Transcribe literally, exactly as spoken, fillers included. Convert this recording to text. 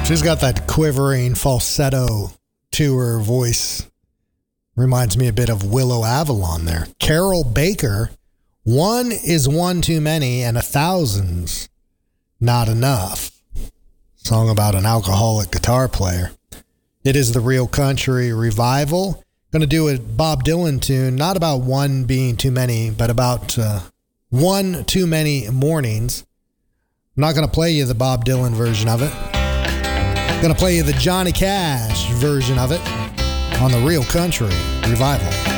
She's got that quivering falsetto to her voice. Reminds me a bit of Willow Avalon there. Carol Baker, one is one too many and a thousand's not enough. Song about an alcoholic guitar player. It is the Real Country Revival. Going to do a Bob Dylan tune, not about one being too many, but about uh, one too many mornings. I'm not going to play you the Bob Dylan version of it. Going to play you the Johnny Cash version of it on the Real Country Revival.